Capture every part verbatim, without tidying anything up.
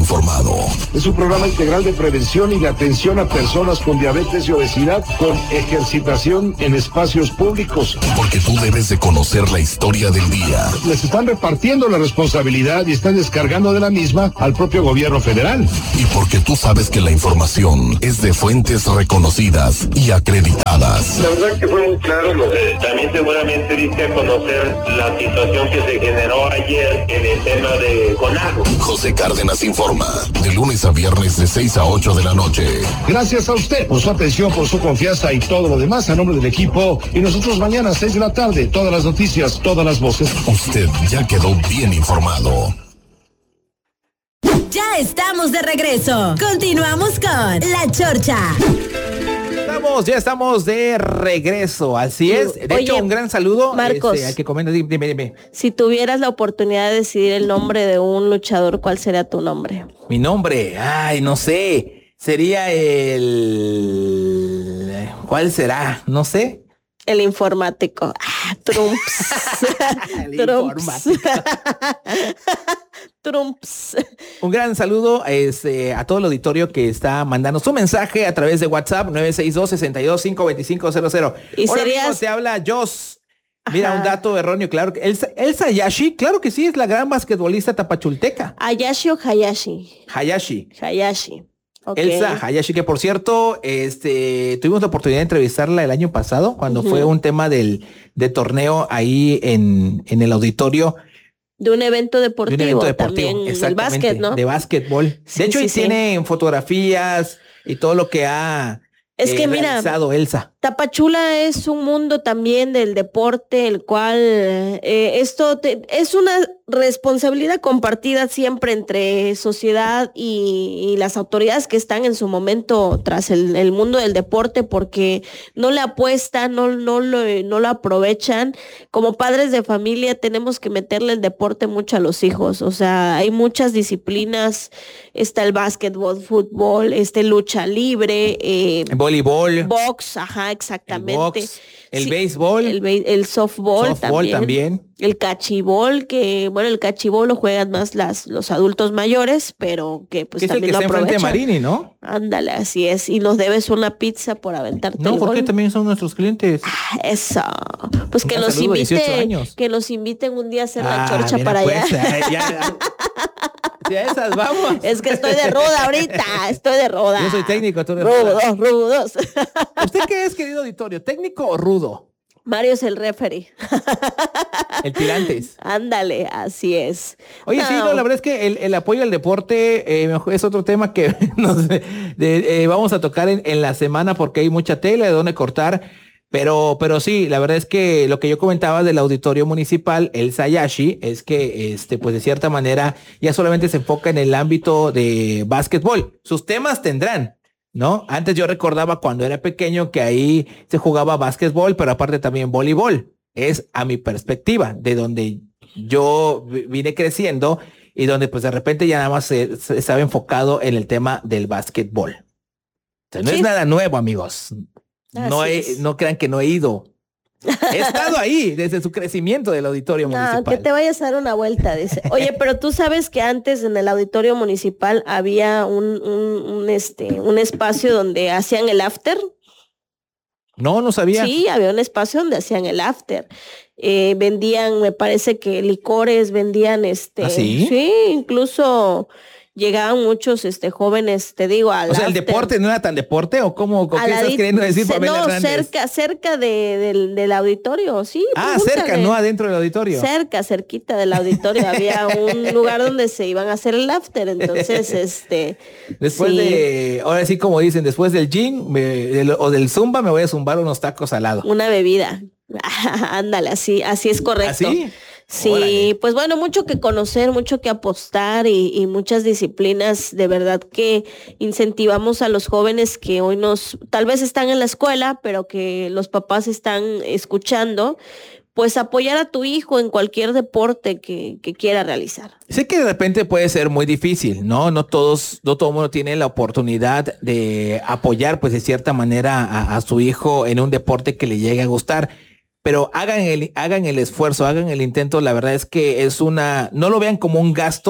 informado. Es un programa integral de prevención y de atención a personas con diabetes y obesidad con ejercitación en espacios públicos. Porque tú debes de conocer la historia del día. Les están repartiendo la responsabilidad y están descargando de la misma al propio gobierno federal. Y porque tú sabes que la información es de fuentes reconocidas y acreditadas. La verdad que fue muy claro. Eh, también seguramente diste a conocer la situación que se generó ayer en el tema de CONAGO. José Cárdenas informa, de lunes a viernes de seis a ocho de la noche. Gracias a usted por su atención, por su confianza y todo lo demás a nombre del equipo. Y nosotros mañana a seis de la tarde, todas las noticias, todas las voces. Usted ya quedó bien informado. Ya estamos de regreso. Continuamos con La Chorcha. Estamos, ya estamos de regreso, así es. De Oye, hecho, un gran saludo. Marcos, Este, al que comenta, dime, dime. Si tuvieras la oportunidad de decidir el nombre de un luchador, ¿cuál sería tu nombre? Mi nombre, ay, no sé. Sería el... ¿Cuál será? No sé. El informático. Ah, Trumps. El Trumps. informático. Trumps. Un gran saludo este, a todo el auditorio que está mandando su mensaje a través de WhatsApp nueve seis dos, seis dos cinco, dos cinco cero cero. ¿Y Hola, serías... amigo, te habla Jos. Mira, Ajá. un dato erróneo, claro. que Elsa, Elsa Hayashi, claro que sí, es la gran basquetbolista tapachulteca. ¿Ayashi o Hayashi? Hayashi. Hayashi. Okay. Elsa Hayashi, que por cierto, este, tuvimos la oportunidad de entrevistarla el año pasado, cuando uh-huh. fue un tema del de torneo ahí en, en el auditorio. De un evento deportivo, de un evento deportivo, también del básquet, ¿no? De básquetbol. Sí, de hecho, sí, ahí sí. tiene fotografías y todo lo que ha es que eh, mira, realizado Elsa. Tapachula es un mundo también del deporte, el cual eh, esto te, es una responsabilidad compartida siempre entre sociedad y, y las autoridades que están en su momento tras el, el mundo del deporte, porque no le apuestan, no, no, lo, no lo aprovechan. Como padres de familia tenemos que meterle el deporte mucho a los hijos, o sea, hay muchas disciplinas, está el básquetbol, fútbol, este lucha libre, eh, voleibol, box, ajá, exactamente. El, box, el sí, béisbol, el, el softball, softball también, también, el cachibol, que bueno, el cachibol lo juegan más las los adultos mayores, pero que pues que es también el que lo está aprovechan. Enfrente de Marini, ¿no? Ándale, así es, y nos debes una pizza por aventarte no, el porque gol. también son nuestros clientes. Ah, eso, pues un que nos saludo, inviten, que nos inviten un día a hacer ah, la chorcha mira, para pues, allá. Ya, ya, si a esas vamos. Es que estoy de ruda ahorita, estoy de ruda. Yo soy técnico, tú eres rudos, rudos. ¿Usted qué es, querido auditorio? ¿Técnico o rudo? Mario es el referee. El tirantes. Ándale, así es. Oye, no. sí, no, la verdad es que el, el apoyo al deporte eh, es otro tema que nos, de, eh, vamos a tocar en, en la semana porque hay mucha tela de dónde cortar. Pero, pero sí, la verdad es que lo que yo comentaba del auditorio municipal, el Hayashi, es que, este, pues de cierta manera ya solamente se enfoca en el ámbito de básquetbol. Sus temas tendrán, ¿no? Antes yo recordaba cuando era pequeño que ahí se jugaba básquetbol, pero aparte también voleibol. Es a mi perspectiva, de donde yo vine creciendo y donde pues de repente ya nada más se, se estaba enfocado en el tema del básquetbol. O sea, no sí. es nada nuevo, amigos. No, he, no crean que no he ido. He estado ahí desde su crecimiento del auditorio no, municipal. Que te vayas a dar una vuelta, dice. Oye, pero tú sabes que antes en el auditorio municipal había un, un, un, este, un espacio donde hacían el after. No, no sabía. Sí, había un espacio donde hacían el after. Eh, vendían, me parece que licores, vendían este. ¿Ah, sí? Sí, incluso llegaban muchos este jóvenes, te digo, al O sea, after. ¿el deporte no era tan deporte o cómo? ¿Qué estás queriendo decir, Pamela No, Hernández? cerca, cerca de, del, del auditorio, sí. Ah, cerca, no adentro del auditorio. Cerca, cerquita del auditorio. Había un lugar donde se iban a hacer el after, entonces, este... Después sí. de, ahora sí como dicen, después del gym me, del, o del zumba me voy a zumbar unos tacos al lado. Una bebida. Ándale, así, así es correcto. ¿Así? Sí, Órale. Pues bueno, mucho que conocer, mucho que apostar y, y muchas disciplinas, de verdad que incentivamos a los jóvenes que hoy nos, tal vez están en la escuela, pero que los papás están escuchando, pues apoyar a tu hijo en cualquier deporte que, que quiera realizar. Sé que de repente puede ser muy difícil, ¿no? No todos, no todo el mundo tiene la oportunidad de apoyar, pues de cierta manera a, a su hijo en un deporte que le llegue a gustar. Pero hagan el, hagan el esfuerzo, hagan el intento. La verdad es que es una, no lo vean como un gasto,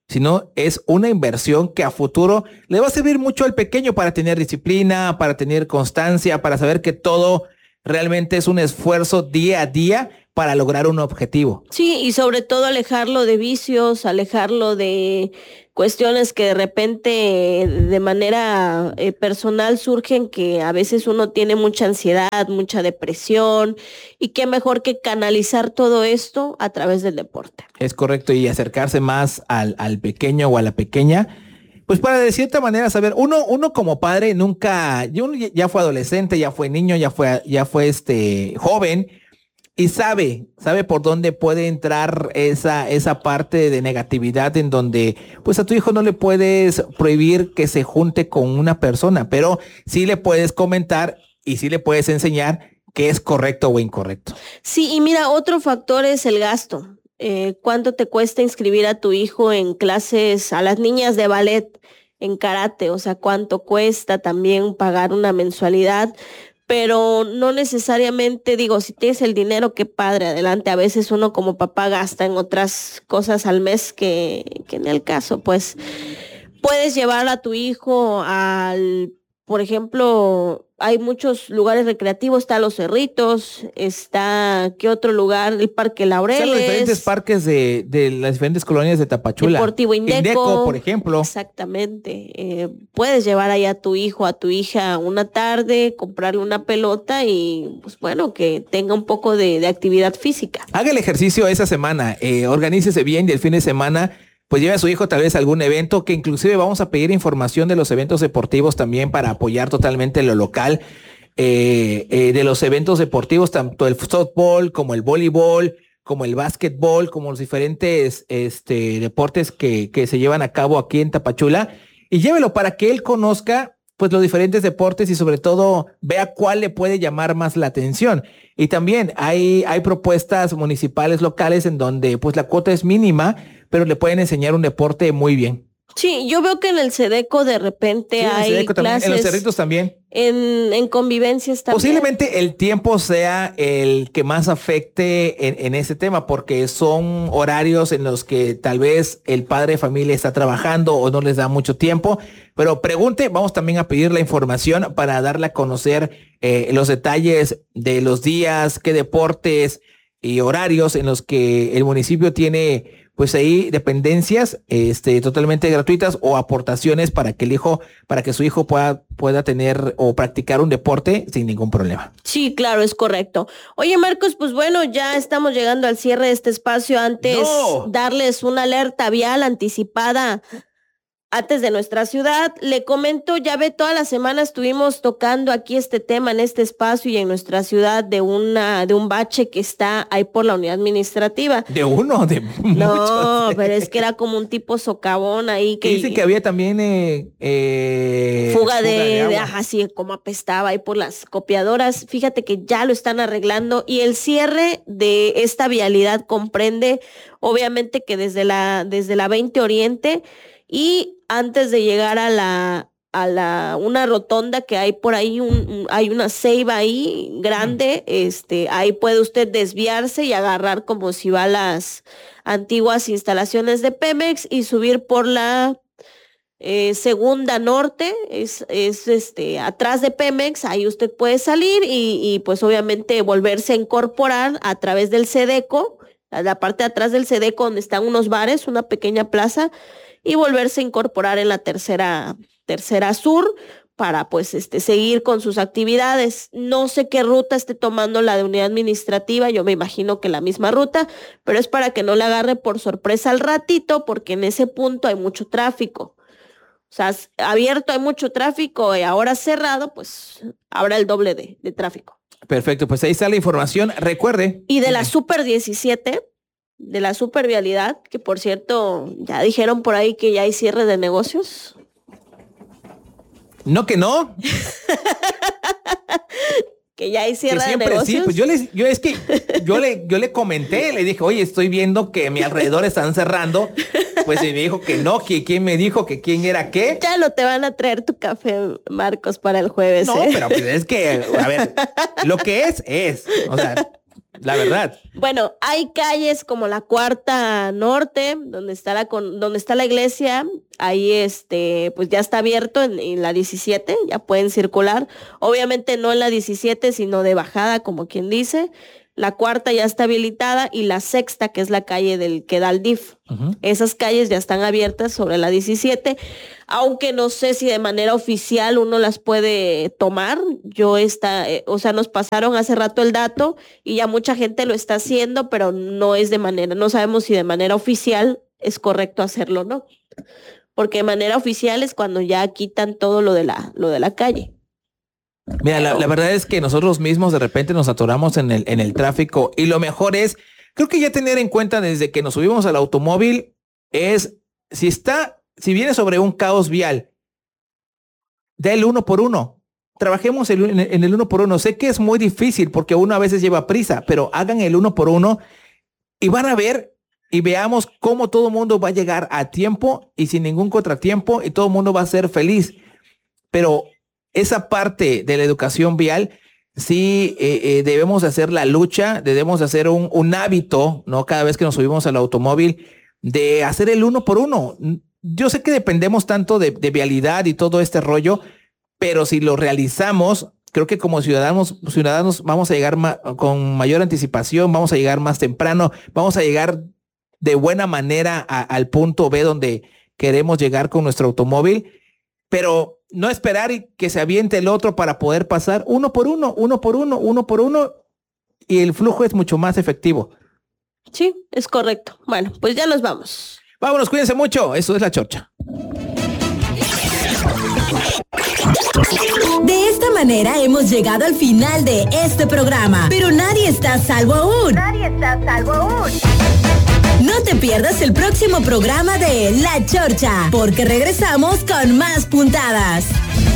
sino es una inversión que a futuro le va a servir mucho al pequeño para tener disciplina, para tener constancia, para saber que todo realmente es un esfuerzo día a día para lograr un objetivo. Sí, y sobre todo alejarlo de vicios, alejarlo de cuestiones que de repente de manera eh, personal surgen, que a veces uno tiene mucha ansiedad, mucha depresión, y qué mejor que canalizar todo esto a través del deporte. Es correcto, y acercarse más al, al pequeño o a la pequeña, pues para de cierta manera saber, uno, uno como padre nunca, yo ya fue adolescente, ya fue niño, ya fue, ya fue este joven, y sabe, sabe por dónde puede entrar esa, esa parte de negatividad en donde pues a tu hijo no le puedes prohibir que se junte con una persona, pero sí le puedes comentar y sí le puedes enseñar qué es correcto o incorrecto. Sí, y mira, otro factor es el gasto. Eh, ¿cuánto te cuesta inscribir a tu hijo en clases, a las niñas de ballet, en karate? O sea, ¿cuánto cuesta también pagar una mensualidad? Pero no necesariamente, digo, si tienes el dinero, qué padre, adelante. A veces uno como papá gasta en otras cosas al mes que, que en el caso, pues puedes llevar a tu hijo al, por ejemplo, hay muchos lugares recreativos, está Los Cerritos, está, ¿qué otro lugar? El Parque Laureles. Son los diferentes parques de, de las diferentes colonias de Tapachula. Deportivo Indeco. Indeco, por ejemplo. Exactamente. Eh, puedes llevar ahí a tu hijo, a tu hija una tarde, comprarle una pelota y, pues bueno, que tenga un poco de, de actividad física. Haga el ejercicio esa semana, eh, organícese bien y el fin de semana pues lleve a su hijo tal vez a algún evento, que inclusive vamos a pedir información de los eventos deportivos también para apoyar totalmente lo local, eh, eh, de los eventos deportivos, tanto el softball como el voleibol, como el básquetbol, como los diferentes este, deportes que, que se llevan a cabo aquí en Tapachula, y llévelo para que él conozca pues los diferentes deportes y sobre todo vea cuál le puede llamar más la atención. Y también hay, hay propuestas municipales locales en donde pues la cuota es mínima, pero le pueden enseñar un deporte muy bien. Sí, yo veo que en el Sedeco de repente sí, hay Sedeco clases. También, en los Cerritos también. En, en convivencias también. Posiblemente el tiempo sea el que más afecte en, en ese tema, porque son horarios en los que tal vez el padre de familia está trabajando o no les da mucho tiempo. Pero pregunte, vamos también a pedir la información para darle a conocer eh, los detalles de los días, qué deportes y horarios en los que el municipio tiene pues ahí dependencias este, totalmente gratuitas o aportaciones para que el hijo, para que su hijo pueda, pueda tener o practicar un deporte sin ningún problema. Sí, claro, es correcto. Oye, Marcos, pues bueno, ya estamos llegando al cierre de este espacio. Antes no. darles una alerta vial anticipada antes de nuestra ciudad. Le comento, ya ve, toda la semana estuvimos tocando aquí este tema en este espacio y en nuestra ciudad de una de un bache que está ahí por la unidad administrativa. ¿De uno? De no, muchos. Pero es que era como un tipo socavón ahí. Que dice que había también eh, eh, fuga, fuga de, de, de ajá, sí, como apestaba ahí por las copiadoras. Fíjate que ya lo están arreglando y el cierre de esta vialidad comprende, obviamente, que desde la, desde la veinte Oriente y antes de llegar a la a la una rotonda que hay por ahí, un, hay una ceiba ahí grande, este, ahí puede usted desviarse y agarrar como si va a las antiguas instalaciones de Pemex y subir por la eh, segunda norte, es, es este atrás de Pemex, ahí usted puede salir y, y pues obviamente volverse a incorporar a través del Sedeco, a la parte de atrás del Sedeco donde están unos bares, una pequeña plaza, y volverse a incorporar en la tercera, tercera sur para pues este seguir con sus actividades. No sé qué ruta esté tomando la de unidad administrativa, yo me imagino que la misma ruta, pero es para que no le agarre por sorpresa al ratito, porque en ese punto hay mucho tráfico. O sea, abierto hay mucho tráfico y ahora cerrado, pues habrá el doble de, de tráfico. Perfecto, pues ahí está la información, recuerde. Y de la Super diecisiete... de la supervialidad, que por cierto, ya dijeron por ahí que ya hay cierre de negocios. No, que no. Que ya hay cierre que de negocios. Sí, pues yo les, yo es que yo le, yo le comenté, le dije, oye, estoy viendo que a mi alrededor están cerrando. Pues y me dijo que no, que quién me dijo que quién era qué. Ya no te van a traer tu café, Marcos, para el jueves. No, ¿eh? pero pues es que, a ver, lo que es, es. O sea, La verdad. Bueno, hay calles como la Cuarta Norte, donde está la con, donde está la iglesia, ahí este, pues ya está abierto en, en la diecisiete, ya pueden circular. Obviamente no en la diecisiete, sino de bajada, como quien dice. La Cuarta ya está habilitada y la Sexta, que es la calle del que da al D I F. Uh-huh. Esas calles ya están abiertas sobre la diecisiete, aunque no sé si de manera oficial uno las puede tomar. Yo está, eh, o sea, nos pasaron hace rato el dato y ya mucha gente lo está haciendo, pero no es de manera, no sabemos si de manera oficial es correcto hacerlo, ¿no? Porque de manera oficial es cuando ya quitan todo lo de la, lo de la calle. Mira, la, la verdad es que nosotros mismos de repente nos atoramos en el, en el tráfico y lo mejor es, creo que ya tener en cuenta desde que nos subimos al automóvil es, si está, si viene sobre un caos vial, da el uno por uno. Trabajemos el, en, en el uno por uno. Sé que es muy difícil porque uno a veces lleva prisa, pero hagan el uno por uno y van a ver y veamos cómo todo el mundo va a llegar a tiempo y sin ningún contratiempo y todo el mundo va a ser feliz. Pero esa parte de la educación vial, sí eh, eh, debemos hacer la lucha, debemos hacer un, un hábito, ¿no? Cada vez que nos subimos al automóvil, de hacer el uno por uno. Yo sé que dependemos tanto de, de vialidad y todo este rollo, pero si lo realizamos, creo que como ciudadanos, ciudadanos vamos a llegar ma- con mayor anticipación, vamos a llegar más temprano, vamos a llegar de buena manera a, al punto B donde queremos llegar con nuestro automóvil, pero no esperar y que se aviente el otro para poder pasar uno por uno, uno por uno, uno por uno, y el flujo es mucho más efectivo. Sí, es correcto. Bueno, pues ya nos vamos. Vámonos, cuídense mucho. Eso es La Chorcha. De esta manera hemos llegado al final de este programa, pero nadie está a salvo aún. Nadie está a salvo aún. No te pierdas el próximo programa de La Chorcha, porque regresamos con más puntadas.